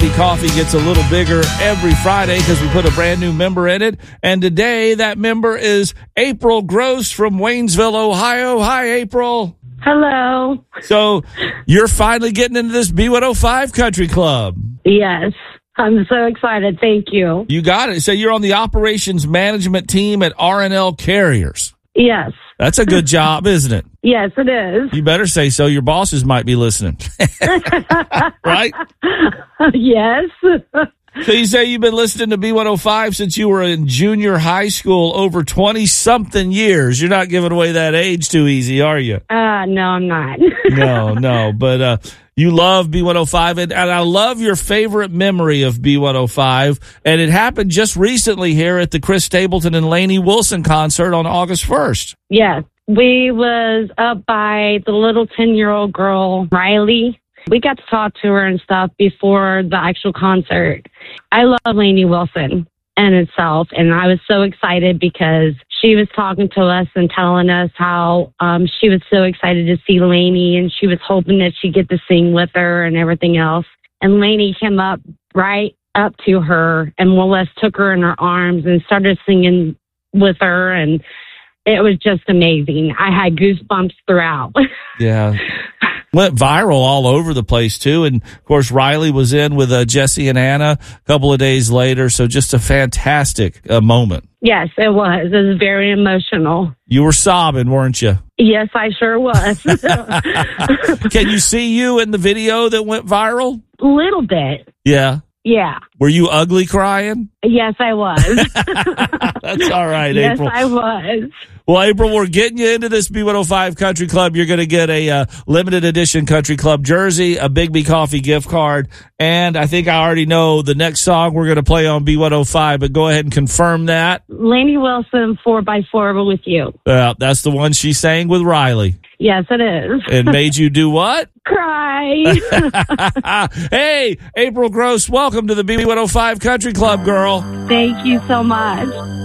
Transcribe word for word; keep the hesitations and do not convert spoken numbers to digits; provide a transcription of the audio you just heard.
Coffee gets a little bigger every Friday because we put a brand new member in it. And today that member is April Gross from Waynesville, Ohio. Hi, April. Hello. So you're finally getting into this B one oh five Country Club. Yes. I'm so excited. Thank you. You got it. So you're on the operations management team at R and L Carriers. Yes. That's a good job, isn't it? Yes, it is. You better say so. Your bosses might be listening. Right? Yes. So you say you've been listening to B one oh five since you were in junior high school, over twenty-something years. You're not giving away that age too easy, are you? Uh, no, I'm not. No, no. But uh, you love B one oh five, and, and I love your favorite memory of B one oh five, and it happened just recently here at the Chris Stapleton and Lainey Wilson concert on August first. Yes. We was up by the little ten-year-old girl, Riley. We got to talk to her and stuff before the actual concert. I love Lainey Wilson in itself, and I was so excited because she was talking to us and telling us how um, she was so excited to see Lainey, and she was hoping that she'd get to sing with her and everything else. And Lainey came up right up to her, and Melissa took her in her arms and started singing with her, and it was just amazing. I had goosebumps throughout. Yeah. Went viral all over the place, too. And, of course, Riley was in with uh, Jesse and Anna a couple of days later. So just a fantastic uh, moment. Yes, it was. It was very emotional. You were sobbing, weren't you? Yes, I sure was. Can you see you in the video that went viral? A little bit. Yeah. Yeah. Were you ugly crying? Yes, I was. That's all right, yes, April. Yes, I was. Well, April, we're getting you into this B one oh five Country Club. You're going to get a uh, limited edition Country Club jersey, a Big B Coffee gift card, and I think I already know the next song we're going to play on B one oh five, but go ahead and confirm that. Lainey Wilson, four by four with you. Uh, that's the one she sang with Riley. Yes, it is. And made you do what? Cry. Hey, April Gross, welcome to the B one oh five Country Club, girl. Thank you so much.